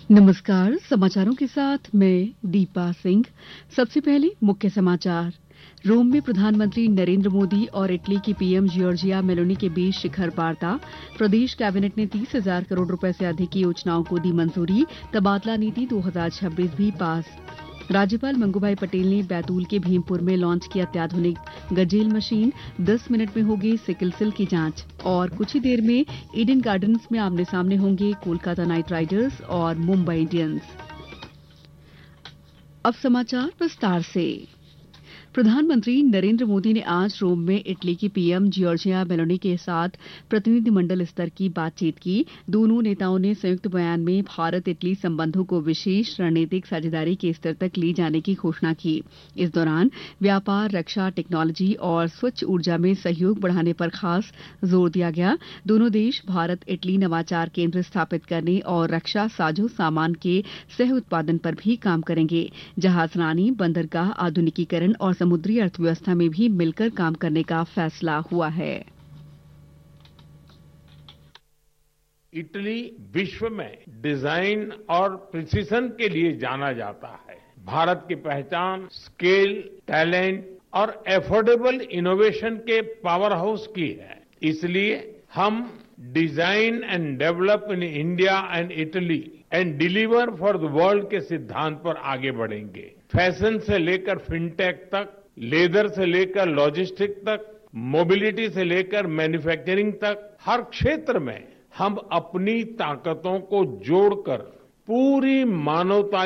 नमस्कार, समाचारों के साथ मैं दीपा सिंह। सबसे पहले मुख्य समाचार। रोम में प्रधानमंत्री नरेंद्र मोदी और इटली की पीएम जॉर्जिया मेलोनी के बीच शिखर वार्ता। प्रदेश कैबिनेट ने 30,000 करोड़ रुपए से अधिक की योजनाओं को दी मंजूरी। तबादला नीति 2026 भी पास। राज्यपाल मंगूभाई पटेल ने बैतूल के भीमपुर में लॉन्च की अत्याधुनिक गजेल मशीन। 10 मिनट में होगी सिकल सेल की जांच। और कुछ ही देर में ईडन गार्डन्स में आमने सामने होंगे कोलकाता नाइट राइडर्स और मुंबई इंडियंस। अब समाचार विस्तार से। प्रधानमंत्री नरेंद्र मोदी ने आज रोम में इटली की पीएम जॉर्जिया मेलोनी के साथ प्रतिनिधिमंडल स्तर की बातचीत की। दोनों नेताओं ने संयुक्त बयान में भारत इटली संबंधों को विशेष रणनीतिक साझेदारी के स्तर तक ले जाने की घोषणा की। इस दौरान व्यापार, रक्षा, टेक्नोलॉजी और स्वच्छ ऊर्जा में सहयोग बढ़ाने पर खास जोर दिया गया। दोनों देश भारत इटली नवाचार केंद्र स्थापित करने और रक्षा साजो सामान के सह उत्पादन पर भी काम करेंगे। जहाजरानी, बंदरगाह आधुनिकीकरण और समुद्री अर्थव्यवस्था में भी मिलकर काम करने का फैसला हुआ है। इटली विश्व में डिजाइन और प्रिसिशन के लिए जाना जाता है। भारत की पहचान स्केल, टैलेंट और एफोर्डेबल इनोवेशन के पावर हाउस की है। इसलिए हम design and develop in India and Italy and deliver for the world के सिद्धांत पर आगे बढ़ेंगे। फैशन से लेकर फिनटेक तक, लेदर से लेकर लॉजिस्टिक तक, मोबिलिटी से लेकर मैन्युफैक्चरिंग तक, हर क्षेत्र में हम अपनी ताकतों को जोड़कर पूरी मानवता